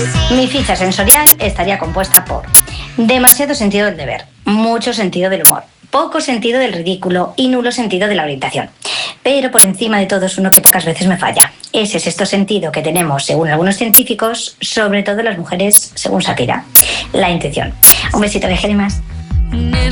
Mi ficha sensorial estaría compuesta por demasiado sentido del deber, mucho sentido del humor, poco sentido del ridículo y nulo sentido de la orientación. Pero por encima de todo es uno que pocas veces me falla. Ese sexto sentido que tenemos, según algunos científicos, sobre todo las mujeres, según Shakira, la intuición. Un besito de Gélimas.